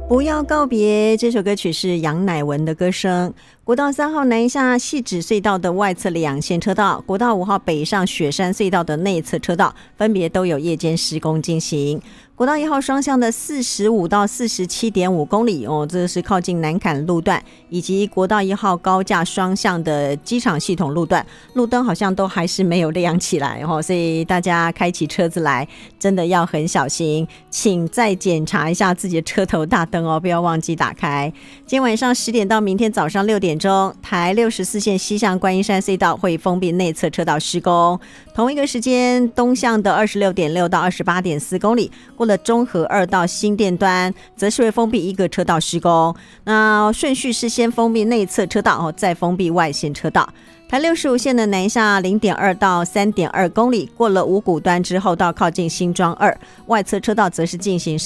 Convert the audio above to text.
不要告别，这首歌曲是杨乃文的歌声。国道3号南下汐止隧道的外侧两线车道，国道5号北上雪山隧道的内侧车道分别都有夜间施工进行。国道1号双向的45到47.5公里这是靠近南坎路段，以及国道1号高架双向的机场系统路段，路灯好像都还是没有亮起来所以大家开起车子来真的要很小心，请再检查一下自己的车头大灯不要忘记打开。今天晚上10点到明天早上6点钟，台64线西向观音山隧道会封闭内侧车道施工，同一个时间东向的26.6到28.4公里，过了中和2到新店端则是会封闭一个车道施工。那顺序是先封闭内侧车道再封闭外线车道。台65线的南下 0.2 到 3.2 公里，过了五股端之后到靠近新庄2，外侧车道则是进行